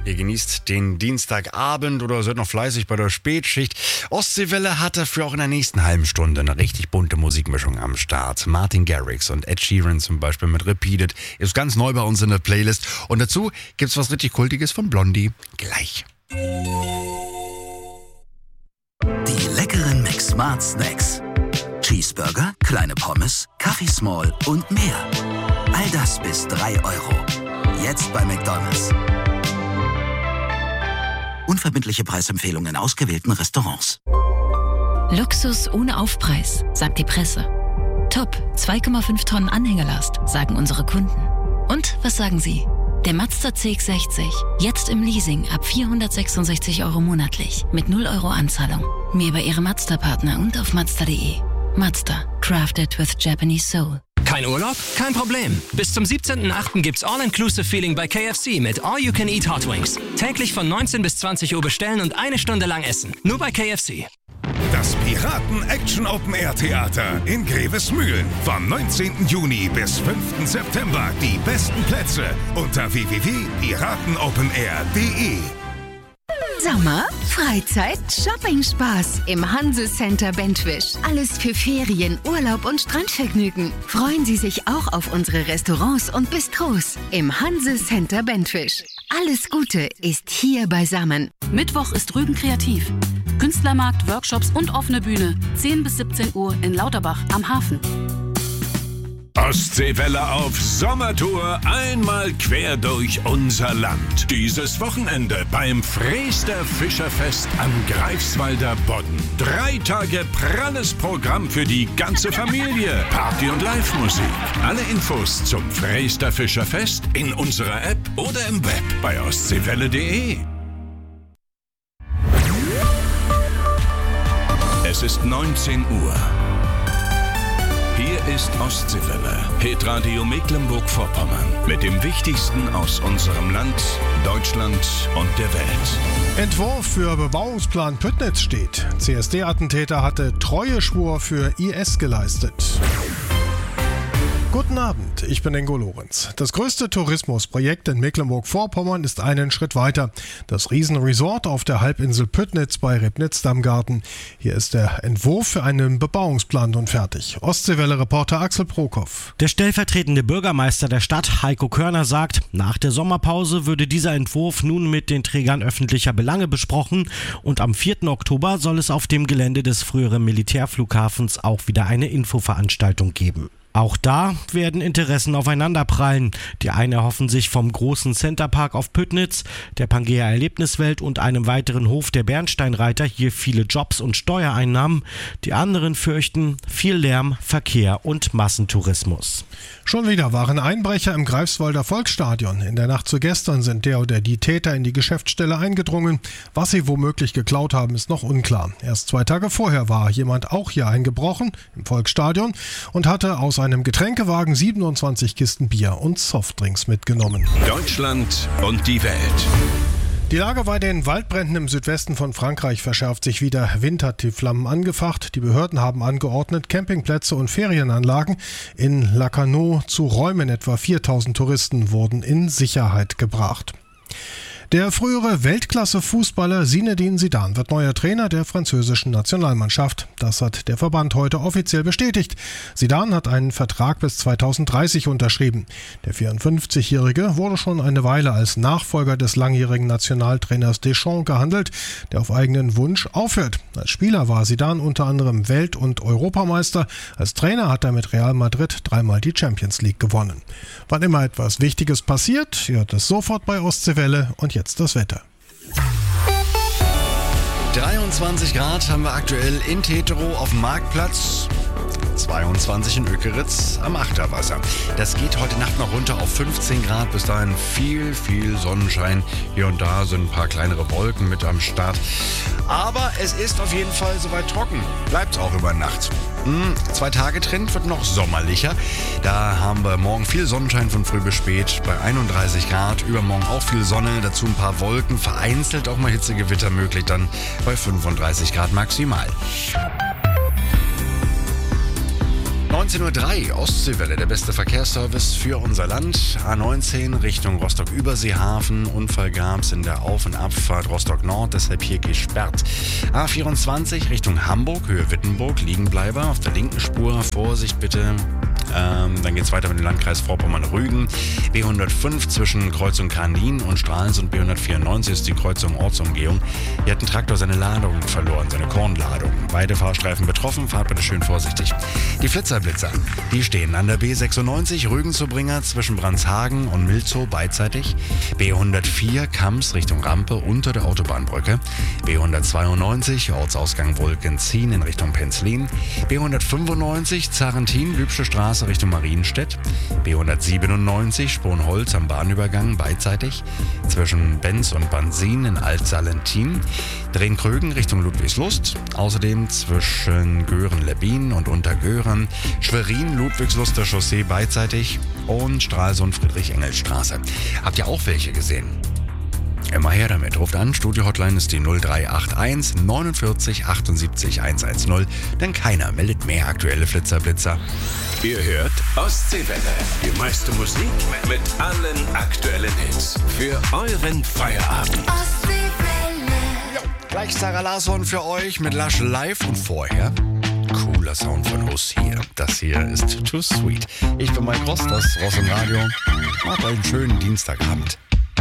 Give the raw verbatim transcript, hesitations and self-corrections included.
Ihr genießt den Dienstagabend oder seid noch fleißig bei der Spätschicht. Ostseewelle hat dafür auch in der nächsten halben Stunde eine richtig bunte Musikmischung am Start. Martin Garrix und Ed Sheeran zum Beispiel mit Repeated ist ganz neu bei uns in der Playlist. Und dazu gibt's was richtig Kultiges von Blondie. Gleich. Die leckeren McSmart Snacks. Cheeseburger, kleine Pommes, Kaffee Small und mehr. All das bis drei Euro. Jetzt bei McDonald's. Unverbindliche Preisempfehlungen in ausgewählten Restaurants. Luxus ohne Aufpreis, sagt die Presse. Top, zwei Komma fünf Tonnen Anhängerlast, sagen unsere Kunden. Und was sagen Sie? Der Mazda C X sechzig, jetzt im Leasing ab vierhundertsechsundsechzig Euro monatlich, mit null Euro Anzahlung. Mehr bei Ihrem Mazda-Partner und auf Mazda punkt de. Mazda, crafted with Japanese soul. Kein Urlaub? Kein Problem. Bis zum siebzehnten achten gibt's All-Inclusive-Feeling bei K F C mit All-You-Can-Eat Hot Wings. Täglich von neunzehn bis zwanzig Uhr bestellen und eine Stunde lang essen. Nur bei K F C. Das Piraten-Action-Open-Air-Theater in Grevesmühlen. Vom neunzehnten Juni bis fünften September. Die besten Plätze unter w w w punkt piratenopenair punkt de. Sommer, Freizeit, Shopping-Spaß im Hanse Center Bentwisch. Alles für Ferien, Urlaub und Strandvergnügen. Freuen Sie sich auch auf unsere Restaurants und Bistros im Hanse Center Bentwisch. Alles Gute ist hier beisammen. Mittwoch ist Rügen kreativ. Künstlermarkt, Workshops und offene Bühne. zehn bis siebzehn Uhr in Lauterbach am Hafen. Ostseewelle auf Sommertour, einmal quer durch unser Land. Dieses Wochenende beim Freester Fischerfest am Greifswalder Bodden. Drei Tage pralles Programm für die ganze Familie. Party und Live-Musik. Alle Infos zum Freester Fischerfest in unserer App oder im Web bei ostseewelle punkt de. Es ist neunzehn Uhr. Hier ist Ostseewelle, Hitradio Mecklenburg-Vorpommern mit dem Wichtigsten aus unserem Land, Deutschland und der Welt. Entwurf für Bebauungsplan Püttnitz steht. C S D-Attentäter hatte Treueschwur für I S geleistet. Guten Abend, ich bin Ingo Lorenz. Das größte Tourismusprojekt in Mecklenburg-Vorpommern ist einen Schritt weiter. Das Riesenresort auf der Halbinsel Püttnitz bei Ribnitz-Dammgarten. Hier ist der Entwurf für einen Bebauungsplan nun fertig. Ostseewelle-Reporter Axel Prokop. Der stellvertretende Bürgermeister der Stadt, Heiko Körner, sagt, nach der Sommerpause würde dieser Entwurf nun mit den Trägern öffentlicher Belange besprochen und am vierten Oktober soll es auf dem Gelände des früheren Militärflughafens auch wieder eine Infoveranstaltung geben. Auch da werden Interessen aufeinanderprallen. Die einen erhoffen sich vom großen Centerpark auf Püttnitz, der Pangea Erlebniswelt und einem weiteren Hof der Bernsteinreiter hier viele Jobs und Steuereinnahmen. Die anderen fürchten viel Lärm, Verkehr und Massentourismus. Schon wieder waren Einbrecher im Greifswalder Volksstadion. In der Nacht zu gestern sind der oder die Täter in die Geschäftsstelle eingedrungen. Was sie womöglich geklaut haben, ist noch unklar. Erst zwei Tage vorher war jemand auch hier eingebrochen im Volksstadion und hatte aus einem Getränkewagen siebenundzwanzig Kisten Bier und Softdrinks mitgenommen. Deutschland und die Welt. Die Lage bei den Waldbränden im Südwesten von Frankreich verschärft sich wieder. Wind hat die Flammen angefacht. Die Behörden haben angeordnet, Campingplätze und Ferienanlagen in Lacanau zu räumen. Etwa viertausend Touristen wurden in Sicherheit gebracht. Der frühere Weltklasse-Fußballer Zinedine Zidane wird neuer Trainer der französischen Nationalmannschaft. Das hat der Verband heute offiziell bestätigt. Zidane hat einen Vertrag bis zweitausenddreißig unterschrieben. Der vierundfünfzigjährige wurde schon eine Weile als Nachfolger des langjährigen Nationaltrainers Deschamps gehandelt, der auf eigenen Wunsch aufhört. Als Spieler war Zidane unter anderem Welt- und Europameister. Als Trainer hat er mit Real Madrid dreimal die Champions League gewonnen. Wann immer etwas Wichtiges passiert, ihr hört es sofort bei Ostseewelle und jetzt das Wetter. dreiundzwanzig Grad haben wir aktuell in Tetero auf dem Marktplatz. zweiundzwanzig in Ökeritz am Achterwasser. Das geht heute Nacht noch runter auf fünfzehn Grad. Bis dahin viel, viel Sonnenschein. Hier und da sind ein paar kleinere Wolken mit am Start. Aber es ist auf jeden Fall soweit trocken. Bleibt auch über Nacht. Hm, zwei Tage Trend wird noch sommerlicher. Da haben wir morgen viel Sonnenschein von früh bis spät bei einunddreißig Grad. Übermorgen auch viel Sonne, dazu ein paar Wolken. Vereinzelt auch mal Hitzegewitter möglich, dann bei fünfunddreißig Grad maximal. neunzehn Uhr drei, Ostseewelle, der beste Verkehrsservice für unser Land. A neunzehn Richtung Rostock-Überseehafen. Unfall gab's in der Auf- und Abfahrt Rostock-Nord, deshalb hier gesperrt. A vierundzwanzig Richtung Hamburg, Höhe Wittenburg, Liegenbleiber auf der linken Spur. Vorsicht bitte. Ähm, dann geht's weiter mit dem Landkreis Vorpommern-Rügen. B hundertfünf zwischen Kreuzung Karlin und Stralsund. B hundertvierundneunzig ist die Kreuzung Ortsumgehung. Hier hat ein Traktor seine Ladung verloren, seine Kornladung. Beide Fahrstreifen betroffen, fahrt bitte schön vorsichtig. Die Flitzerblitzer, die stehen an der B sechsundneunzig Rügen-Zubringer zwischen Brandshagen und Milzow beidseitig. B hundertvier Kamms Richtung Rampe unter der Autobahnbrücke. B hundertzweiundneunzig Ortsausgang Wolkenzien in Richtung Penzlin. B hundertfünfundneunzig Zarentin-Lübsche Straße Richtung Marienstedt. B hundertsiebenundneunzig Sponholz am Bahnübergang beidseitig zwischen Benz und Bansin in Alt-Salentin. Drehen-Krögen Richtung Ludwigslust. Außerdem zwischen Göhren-Lebbin und Untergöhren. Schwerin-Ludwigsluster Chaussee beidseitig und Stralsund-Friedrich-Engels-Straße. Habt ihr auch welche gesehen? Immer her damit. Ruft an. Studio-Hotline ist die null drei acht eins neunundvierzig achtundsiebzig hundertzehn. Denn keiner meldet mehr aktuelle Flitzerblitzer. Ihr hört Ostseewelle. Die meiste Musik mit allen aktuellen Hits. Für euren Feierabend. Ostseewelle. Ja, gleich Sarah Larsson für euch mit Lush Live und vorher cooler Sound von Huss hier. Das hier ist Too Sweet. Ich bin Mike Ross, das Ross im Radio. Macht euch einen schönen Dienstagabend.